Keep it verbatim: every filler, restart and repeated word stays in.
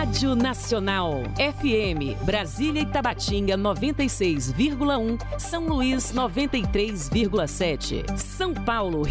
Rádio Nacional. F M, Brasília e Tabatinga noventa e seis vírgula um, São Luís noventa e três vírgula sete. São Paulo,